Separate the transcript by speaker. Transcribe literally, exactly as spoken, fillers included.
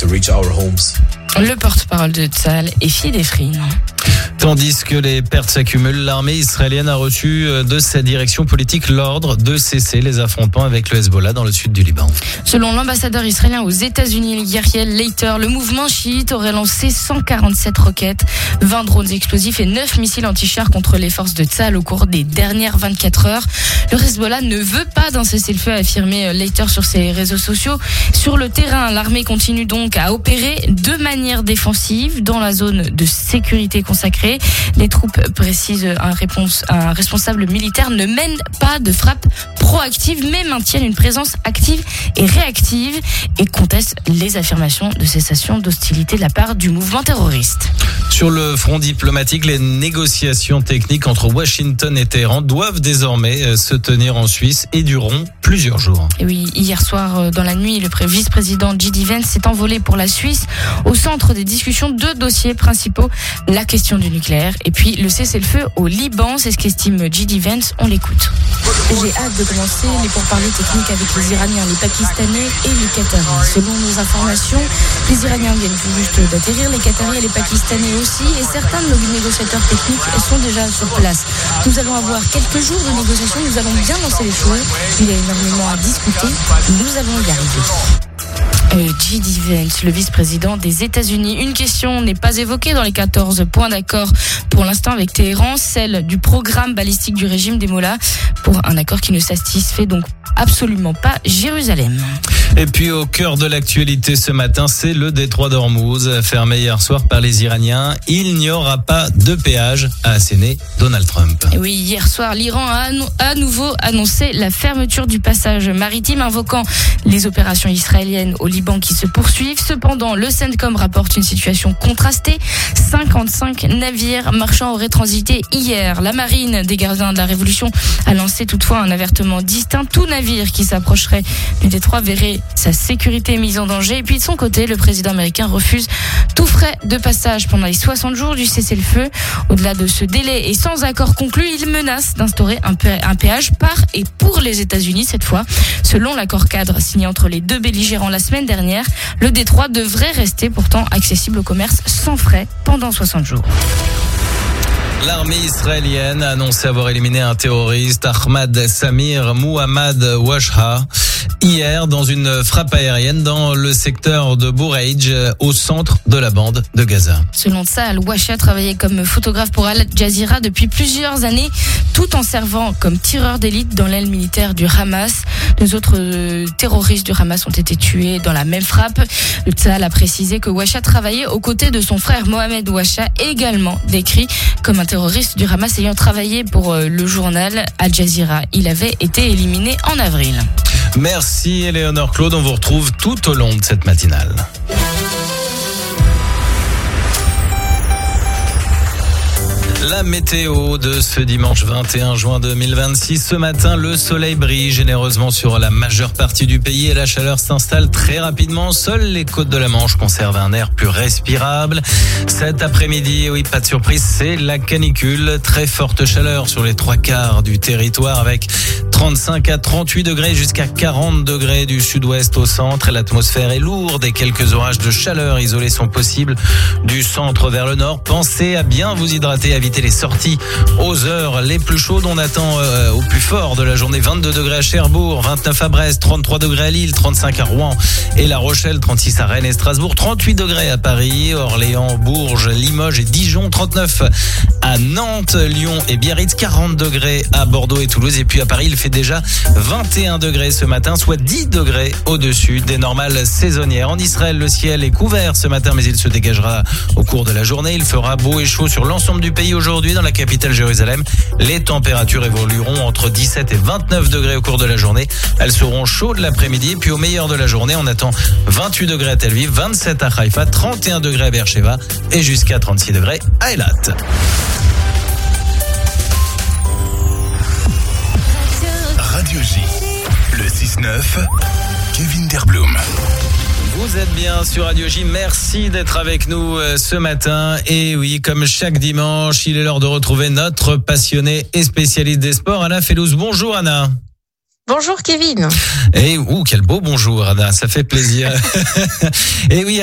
Speaker 1: to reach our homes.
Speaker 2: Le porte-parole de Tzahal est Fid Efrin.
Speaker 3: Tandis que les pertes s'accumulent, l'armée israélienne a reçu de sa direction politique l'ordre de cesser les affrontements avec le Hezbollah dans le sud du Liban.
Speaker 2: Selon l'ambassadeur israélien aux États-Unis, Yariel Leiter, le mouvement chiite aurait lancé cent quarante-sept roquettes, vingt drones explosifs et neuf missiles anti-chars contre les forces de Tzahal au cours des dernières vingt-quatre heures. Le Hezbollah ne veut pas d'un cessez-le-feu, a affirmé Leiter sur ses réseaux sociaux. Sur le terrain, l'armée continue donc à opérer de manière défensive dans la zone de sécurité consacrée. Les troupes précisent un, réponse, un responsable militaire ne mène pas de frappe proactive mais maintiennent une présence active et réactive et contestent les affirmations de cessation d'hostilité de la part du mouvement terroriste.
Speaker 3: Sur le front diplomatique, les négociations techniques entre Washington et Téhéran doivent désormais se tenir en Suisse et dureront plusieurs jours.
Speaker 2: Et oui, hier soir dans la nuit, le vice-président J D Vance s'est envolé pour la Suisse. Au centre des discussions, deux dossiers principaux, la question du nucléaire et puis le cessez-le-feu au Liban, c'est ce qu'estime J D Vance. On l'écoute.
Speaker 4: J'ai hâte de commencer les pourparlers techniques avec les Iraniens, les Pakistanais et les Qataris. Selon nos informations, les Iraniens viennent tout juste d'atterrir, les Qataris et les Pakistanais aussi, et certains de nos négociateurs techniques sont déjà sur place. Nous allons avoir quelques jours de négociations, nous allons bien lancer les choses. Il y a énormément à discuter, nous allons y arriver.
Speaker 2: Euh, J D Vance, le vice-président des États-Unis. Une question n'est pas évoquée dans les quatorze points d'accord pour l'instant avec Téhéran, celle du programme balistique du régime des Mollahs, pour un accord qui ne satisfait donc absolument pas Jérusalem.
Speaker 3: Et puis au cœur de l'actualité ce matin, c'est le détroit d'Ormuz, fermé hier soir par les Iraniens. Il n'y aura pas de péage, a asséné Donald Trump.
Speaker 2: Et oui, hier soir, l'Iran a à nouveau annoncé la fermeture du passage maritime, invoquant les opérations israéliennes au Liban qui se poursuivent. Cependant, le CENTCOM rapporte une situation contrastée. cinquante-cinq navires marchands auraient transité hier. La marine des gardiens de la Révolution a lancé toutefois un avertissement distinct. Tout navire qui s'approcherait du détroit verrait sa sécurité mise en danger. Et puis de son côté, le président américain refuse tout frais de passage pendant les soixante jours du cessez-le-feu. Au-delà de ce délai et sans accord conclu, il menace d'instaurer un péage par et pour les États-Unis cette fois. Selon l'accord cadre signé entre les deux belligérants la semaine dernière, le détroit devrait rester pourtant accessible au commerce sans frais pendant soixante jours.
Speaker 3: L'armée israélienne a annoncé avoir éliminé un terroriste, Ahmad Samir Mohammad Washha, hier dans une frappe aérienne dans le secteur de Boureij, au centre de la bande de Gaza.
Speaker 2: Selon Tzahal, Washha travaillait comme photographe pour Al Jazeera depuis plusieurs années, tout en servant comme tireur d'élite dans l'aile militaire du Hamas. Deux autres terroristes du Hamas ont été tués dans la même frappe. Le Tzahal a précisé que Washha travaillait aux côtés de son frère Mohamed Washha, également décrit comme un terroriste du Hamas ayant travaillé pour le journal Al Jazeera. Il avait été éliminé en avril.
Speaker 3: Merci Éléonore Claude, on vous retrouve tout au long de cette matinale. La météo de ce dimanche vingt et un juin deux mille vingt-six. Ce matin, le soleil brille généreusement sur la majeure partie du pays et la chaleur s'installe très rapidement. Seules les côtes de la Manche conservent un air plus respirable. Cet après-midi, oui, pas de surprise, c'est la canicule. Très forte chaleur sur les trois quarts du territoire avec trente-cinq à trente-huit degrés jusqu'à quarante degrés du sud-ouest au centre. Et l'atmosphère est lourde et quelques orages de chaleur isolés sont possibles du centre vers le nord. Pensez à bien vous hydrater, à éviter les sorties aux heures les plus chaudes. On attend euh, au plus fort de la journée vingt-deux degrés à Cherbourg, vingt-neuf à Brest, trente-trois degrés à Lille, trente-cinq à Rouen et La Rochelle, trente-six à Rennes et Strasbourg, trente-huit degrés à Paris, Orléans, Bourges, Limoges et Dijon, trente-neuf à Nantes, Lyon et Biarritz, quarante degrés à Bordeaux et Toulouse. Et puis à Paris, il fait déjà vingt et un degrés ce matin, soit dix degrés au-dessus des normales saisonnières. En Israël, le ciel est couvert ce matin, mais il se dégagera au cours de la journée. Il fera beau et chaud sur l'ensemble du pays aujourd'hui dans la capitale Jérusalem. Les températures évolueront entre dix-sept et vingt-neuf degrés au cours de la journée. Elles seront chaudes l'après-midi. Puis au meilleur de la journée, on attend vingt-huit degrés à Tel Aviv, vingt-sept à Haïfa, trente et un degrés à Beersheva et jusqu'à trente-six degrés à Eilat.
Speaker 5: Radio J, le six neuf, Kevin Derblum.
Speaker 3: Vous êtes bien sur Radio J, merci d'être avec nous ce matin. Et oui, comme chaque dimanche, il est l'heure de retrouver notre passionnée et spécialiste des sports, Anna Fellouz. Bonjour Anna.
Speaker 4: Bonjour Kevin.
Speaker 3: Et ouh, quel beau bonjour Anna, ça fait plaisir. Et oui.